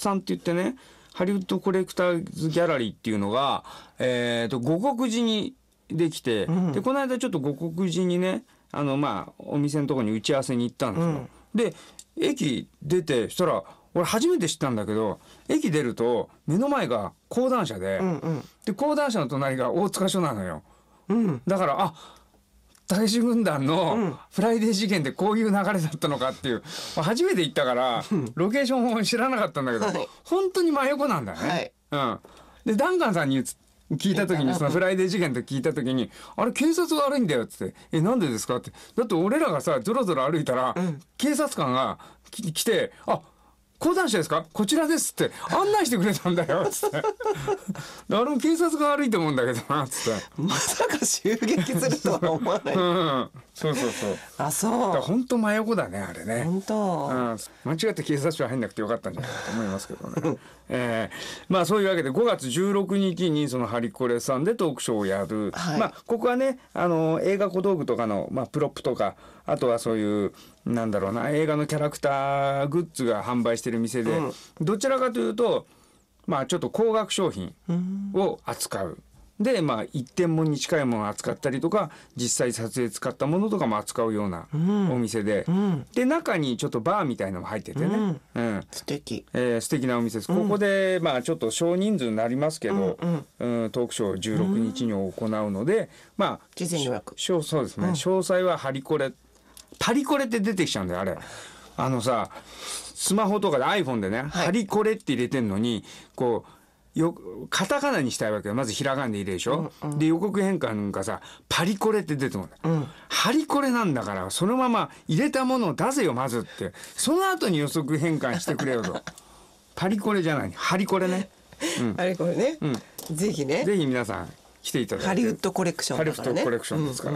さんって言ってね、ハリウッドコレクターズギャラリーっていうのが、五国寺にできて、でこの間ちょっと五国寺にね、お店のところに打ち合わせに行ったんですよ。で駅出てしたら、俺初めて知ったんだけど、駅出ると目の前が講談社で、で講談社の隣が大塚署なのよ。だから大志軍団のフライデー事件ってこういう流れだったのかっていう、初めて行ったからロケーションも知らなかったんだけど、本当に真横なんだね。でダンカンさんに聞いた時に、そのフライデー事件って聞いた時に、あれ警察悪いんだよっつって、なんでですかって、だって俺らがさゾロゾロ歩いたら、警察官が来て、講談社ですか、こちらですって案内してくれたんだよっつってあれも警察が悪いと思うんだけどなっつって、 まさか襲撃するとは思わないそうだ本当真横だねあれね。 本当、 間違って警察署入んなくてよかったんじゃないかと思いますけどねそういうわけで5月16日にそのハリコレさんでトークショーをやる、ここはね映画小道具とかの、プロップとか、あとはそういうなんだろうな、映画のキャラクターグッズが販売してる店で、どちらかというとちょっと高額商品を扱う。で一点物に近いものを扱ったりとか、実際撮影使ったものとかも扱うようなお店で、で中にちょっとバーみたいなのも入っててね、 素敵、 素敵なお店です。ここでちょっと少人数になりますけど、トークショー16日に行うので、 事前予約、 そうですね、詳細はハリコレ、パリコレって出てきちゃうんだよあれ。さスマホとかで iPhone でね、ハリコレって入れてんのにカタカナにしたいわけよ。まずひらがなで入れるでしょ、で予告変換がさパリコレって出てくるんだ、ハリコレなんだからそのまま入れたものを出せよまずって、その後に予測変換してくれよとパリコレじゃない、ハリコレね、 ハリコレね、ぜひね、 ぜひ皆さん来ていただいて、 ハリウッドコレクションだからね、 ハリウッドコレクションですから、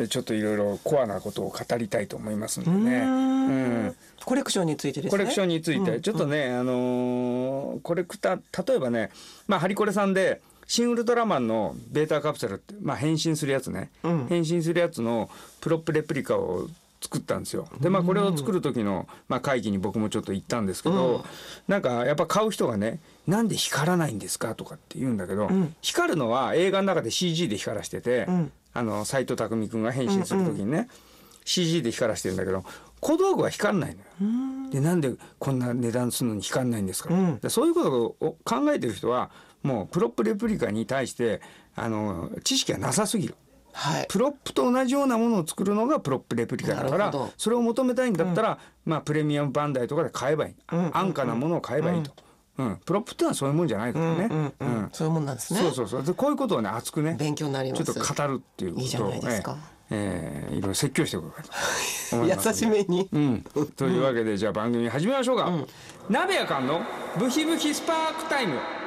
ちょっといろいろコアなことを語りたいと思いますんでね。 コレクションについてですね。 コレクションについて、ちょっとね、コレクター、例えばね、ハリコレさんでシン・ウルトラマンのベータカプセルって、変身するやつね、変身するやつのプロップレプリカを作ったんですよ。でこれを作る時の、会議に僕もちょっと行ったんですけど、なんかやっぱ買う人がね、なんで光らないんですかとかって言うんだけど、光るのは映画の中で CG で光らしてて、斎藤工君が変身する時にね、CG で光らしてるんだけど、小道具は光らないのよ。でなんでこんな値段するのに光らないんですか、でそういうことを考えてる人はもうプロップレプリカに対して知識がなさすぎる。プロップと同じようなものを作るのがプロップレプリカだから、それを求めたいんだったら、プレミアムバンダイとかで買えばいい、安価なものを買えばいいと、プロップってのはそういうもんじゃないからね、 そういうもんなんですね。 そうでこういうことをね熱くね勉強になります。 ちょっと語るっていうことをいいじゃないですか、 いろいろ説教してくれると思います。 優しめに、 というわけでじゃあ番組始めましょうか。鍋やかんのブヒブヒスパークタイム。